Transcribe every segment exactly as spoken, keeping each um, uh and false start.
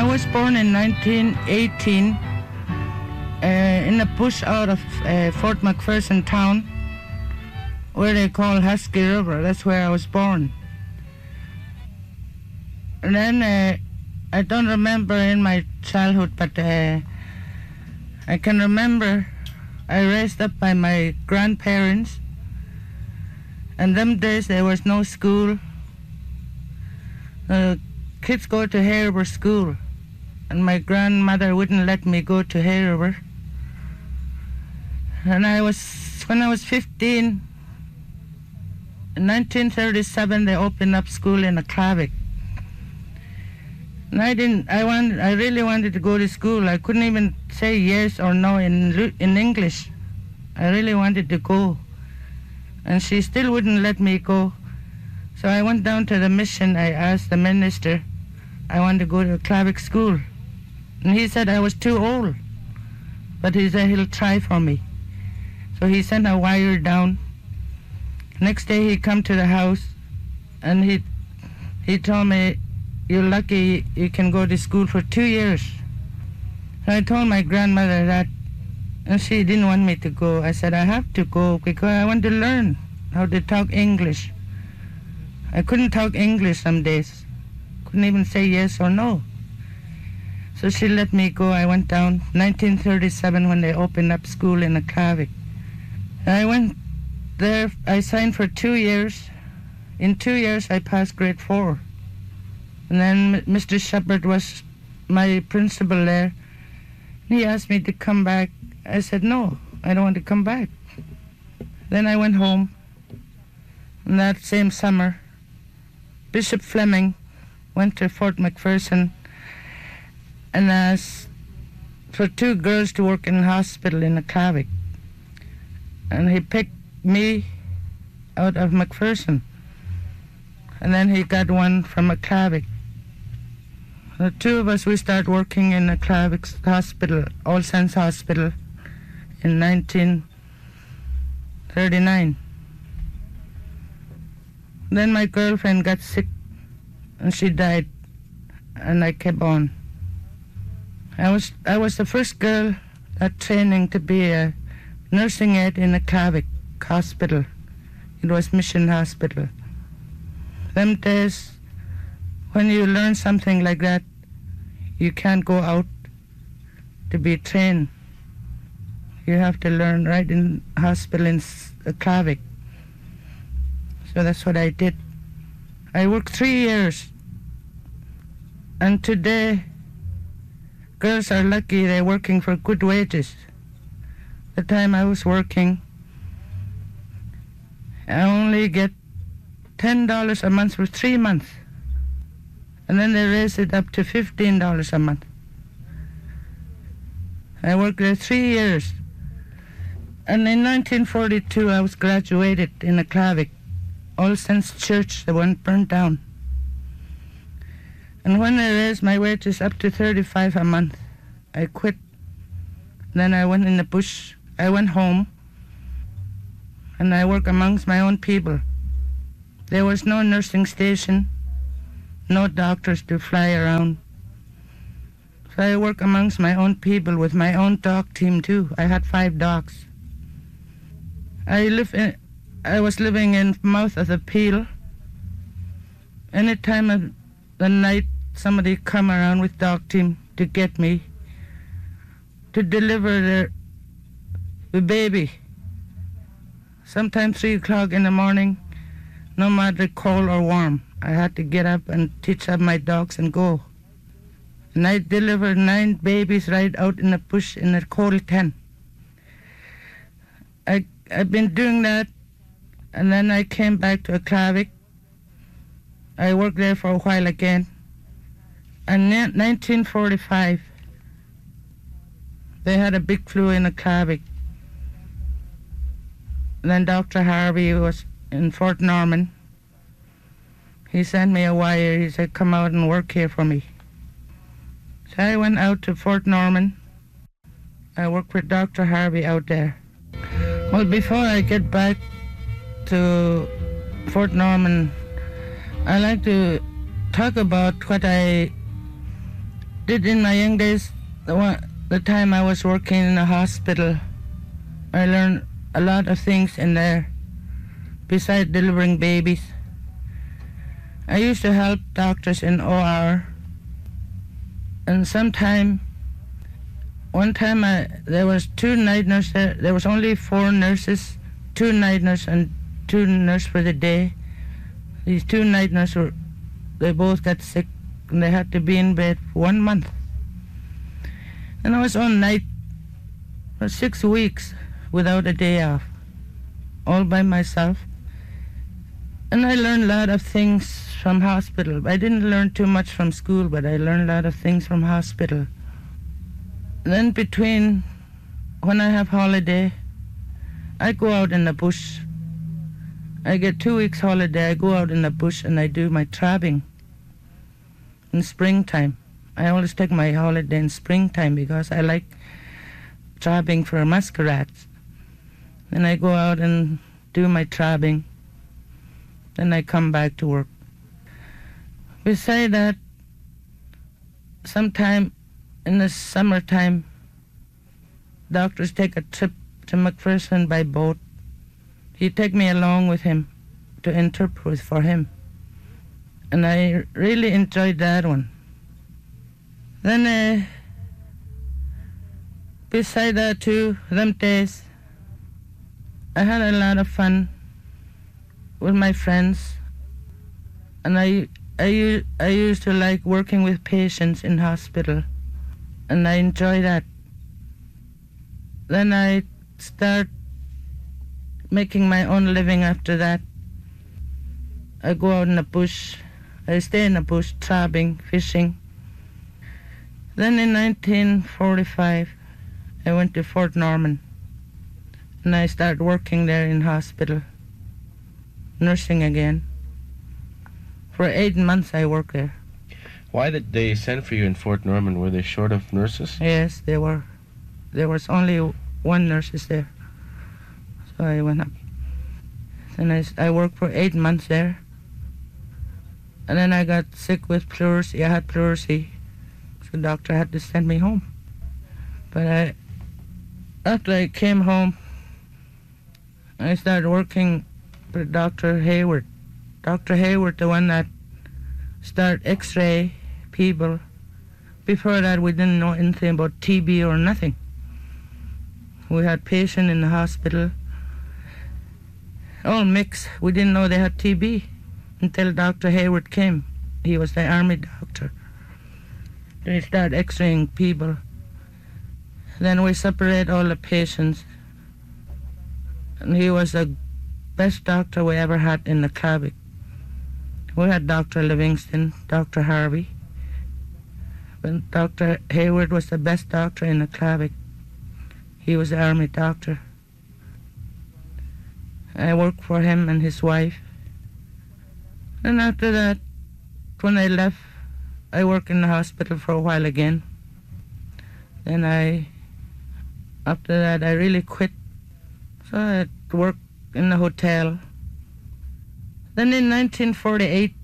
I was born in nineteen eighteen uh, in a bush out of uh, Fort McPherson town, where they call Husky River. That's where I was born. And then uh, I don't remember in my childhood, but uh, I can remember I raised up by my grandparents. And them days there was no school. Uh, kids go to Hay River School, and my grandmother wouldn't let me go to Hay River. And I was, when I was fifteen, in nineteen thirty-seven, they opened up school in Aklavik. And I didn't, I wanted, I really wanted to go to school. I couldn't even say yes or no in in English. I really wanted to go. And she still wouldn't let me go. So I went down to the mission. I asked the minister, I want to go to Aklavik school. And he said I was too old. But he said he'll try for me. So he sent a wire down. Next day he come to the house, and he he told me, you're lucky you can go to school for two years. So I told my grandmother that, and she didn't want me to go. I said, I have to go because I want to learn how to talk English. I couldn't talk English some days. Couldn't even say yes or no. So she let me go. I went down nineteen thirty-seven when they opened up school in Aklavik. I went there. I signed for two years. In two years, I passed grade four. And then Mister Shepard was my principal there. He asked me to come back. I said, no, I don't want to come back. Then I went home. And that same summer, Bishop Fleming went to Fort McPherson and asked for two girls to work in a hospital in Aklavik. And he picked me out of McPherson. And then he got one from Aklavik. The two of us, we started working in Aklavik's hospital, All Saints Hospital, in nineteen thirty-nine. Then my girlfriend got sick, and she died, and I kept on. I was I was the first girl that training to be a nursing aide in Aklavik hospital. It was Mission Hospital. Them days, when you learn something like that, you can't go out to be trained. You have to learn right in hospital in Aklavik. So that's what I did. I worked three years. And today, girls are lucky they're working for good wages. The time I was working, I only get ten dollars a month for three months. And then they raised it up to fifteen dollars a month. I worked there three years. And in nineteen forty-two, I was graduated in Aklavik, All Saints Church, the one burned down. And when they raised my wages up to thirty-five a month, I quit. Then I went in the bush. I went home, and I worked amongst my own people. There was no nursing station, no doctors to fly around. So I worked amongst my own people with my own dog team too. I had five dogs. I live in, I was living in mouth of the Peel. Any time of the night, somebody come around with dog team to get me, to deliver the, the baby. Sometimes three o'clock in the morning, no matter cold or warm, I had to get up and teach up my dogs and go. And I delivered nine babies right out in the bush in a cold tent. I, I've been doing that, and then I came back to Aklavik. I worked there for a while again. And in nineteen forty-five, they had a big flu in Aklavik. Then Doctor Harvey was in Fort Norman. He sent me a wire. He said, come out and work here for me. So I went out to Fort Norman. I worked with Doctor Harvey out there. Well, before I get back to Fort Norman, I like to talk about what I did in my young days, the, one, the time I was working in a hospital, I learned a lot of things in there besides delivering babies. I used to help doctors in O R, and sometime, one time I, there was two night nurses there. There was only four nurses, two night nurses and two nurses for the day. These two night nurses, were, they both got sick, and they had to be in bed for one month. And I was on night for six weeks without a day off, all by myself. And I learned a lot of things from hospital. I didn't learn too much from school, but I learned a lot of things from hospital. Then between when I have holiday, I go out in the bush. I get two weeks holiday, I go out in the bush and I do my trapping in springtime. I always take my holiday in springtime because I like trapping for muskrats. Then I go out and do my trapping. Then I come back to work. Beside that, sometime in the summertime, doctors take a trip to McPherson by boat. He take me along with him to interpret for him. And I really enjoyed that one. Then, uh, beside that too, them days, I had a lot of fun with my friends. And I, I, I used to like working with patients in hospital. And I enjoy that. Then I start making my own living after that. I go out in the bush. I stay in the bush, trapping, fishing. Then in nineteen forty-five, I went to Fort Norman. And I started working there in hospital, nursing again. For eight months I worked there. Why did they send for you in Fort Norman? Were they short of nurses? Yes, they were. There was only one nurse there. So I went up. And I, I worked for eight months there. And then I got sick with pleurisy. I had pleurisy. So the doctor had to send me home. But I, after I came home, I started working for Doctor Hayward. Doctor Hayward, the one that started X-ray people. Before that, we didn't know anything about T B or nothing. We had patients in the hospital, all mixed. We didn't know they had T B until Doctor Hayward came. He was the army doctor. They started X-raying people. Then we separate all the patients. And he was the best doctor we ever had in the Clavic. We had Doctor Livingston, Doctor Harvey. But Doctor Hayward was the best doctor in the Clavic. He was the army doctor. I worked for him and his wife. And after that, when I left, I worked in the hospital for a while again. Then I, after that, I really quit. So I worked in the hotel. Then in nineteen forty-eight,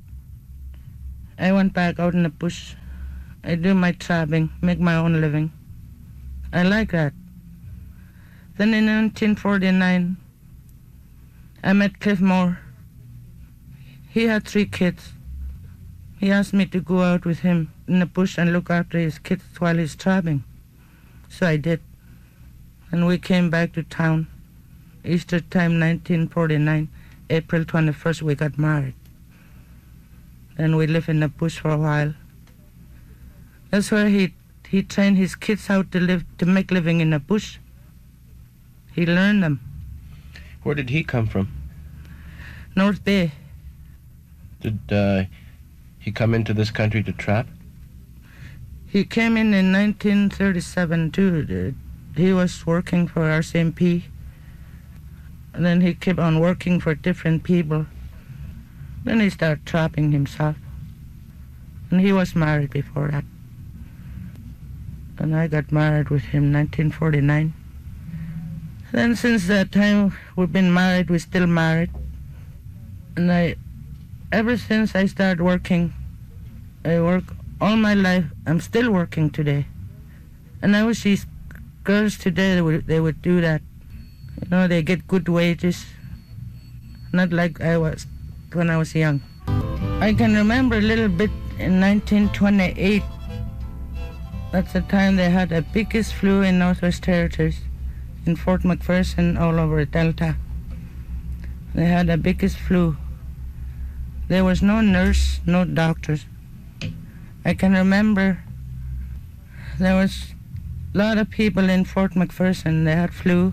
I went back out in the bush. I do my trapping, make my own living. I like that. Then in nineteen forty-nine, I met Cliff Moore. He had three kids. He asked me to go out with him in the bush and look after his kids while he's trapping. So I did. And we came back to town. Easter time, nineteen forty-nine, April twenty-first, we got married. And we lived in the bush for a while. That's where he he trained his kids how to live, to make living in the bush. He learned them. Where did he come from? North Bay. Did uh, he come into this country to trap? He came in in nineteen thirty-seven too. He was working for R C M P. And then he kept on working for different people. Then he started trapping himself. And he was married before that. And I got married with him in nineteen forty-nine. Then since that time we've been married, we're still married. And I, ever since I started working, I work all my life, I'm still working today. And I wish these girls today, they would, they would do that. You know, they get good wages. Not like I was when I was young. I can remember a little bit in nineteen twenty-eight. That's the time they had the biggest flu in Northwest Territories, in Fort McPherson, all over the Delta. They had the biggest flu. There was no nurse, no doctors. I can remember there was a lot of people in Fort McPherson. They had flu.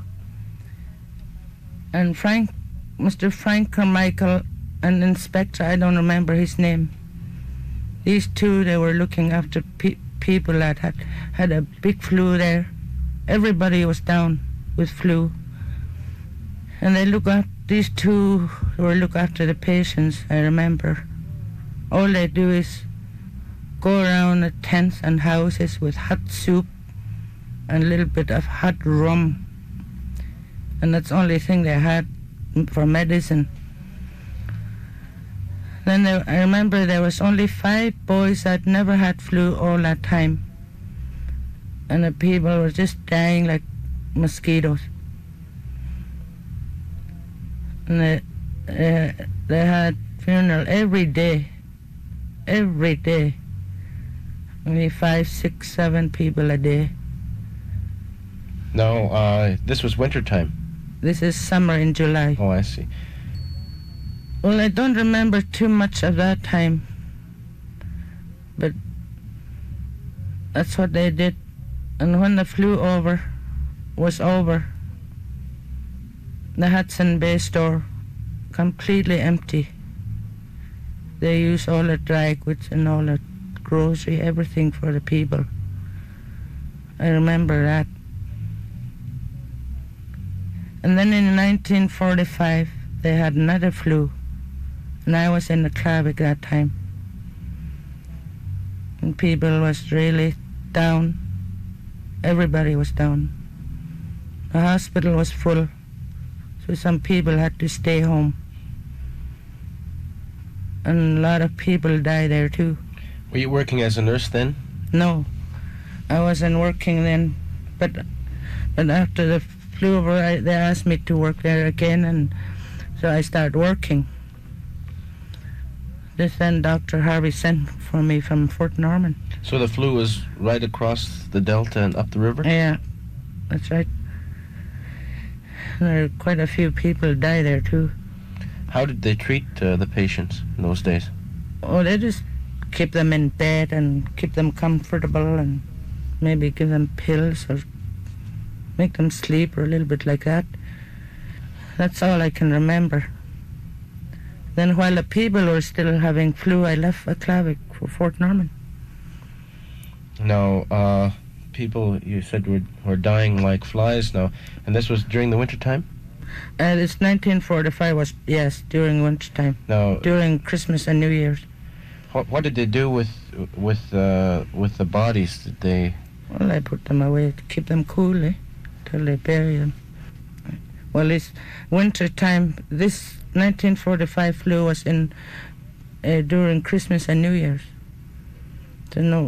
And Frank, Mister Frank Carmichael, and Inspector, I don't remember his name. These two, they were looking after pe- people that had had a big flu there. Everybody was down with flu. And they look at these two were look after the patients, I remember. All they do is go around the tents and houses with hot soup and a little bit of hot rum. And that's the only thing they had for medicine. Then there, I remember there was only five boys that never had flu all that time. And the people were just dying like mosquitoes. And they, uh, they had funeral every day, every day. Only five, six, seven people a day. No, uh, this was wintertime. This is summer in July. Oh, I see. Well, I don't remember too much of that time, but that's what they did. And when the flu over was over, the Hudson Bay store completely empty. They used all the dry goods and all the grocery, everything for the people. I remember that. And then in nineteen forty-five, they had another flu. And I was in the Clavik that time. And people was really down. Everybody was down. The hospital was full. So some people had to stay home. And a lot of people died there too. Were you working as a nurse then? No, I wasn't working then. But but after the flu over, I, they asked me to work there again, and so I started working. This then Doctor Harvey sent for me from Fort Norman. So the flu was right across the Delta and up the river? Yeah, that's right. There were quite a few people die there too. How did they treat uh, the patients in those days? Oh, they just keep them in bed and keep them comfortable and maybe give them pills or make them sleep or a little bit like that. That's all I can remember. Then while the people were still having flu, I left Clavik for Fort Norman. Now, uh, people, you said, were, were dying like flies now, and this was during the winter time? And it's nineteen forty-five, was, yes, during winter time. Now, during Christmas and New Year's. What, what did they do with with uh, with the bodies? Did they? Well, I put them away to keep them cool, eh, till they bury them. Well, it's winter time. This nineteen forty-five flu was in uh, during Christmas and New Year's. So no,